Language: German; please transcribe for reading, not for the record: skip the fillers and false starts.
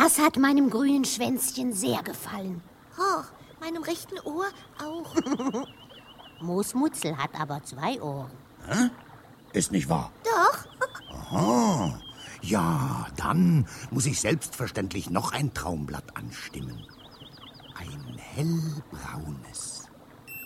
Das hat meinem grünen Schwänzchen sehr gefallen. Oh, meinem rechten Ohr auch. Moosmutzel hat aber 2 Ohren. Hä? Ist nicht wahr? Doch. Aha. Ja, dann muss ich selbstverständlich noch ein Traumblatt anstimmen. Ein hellbraunes.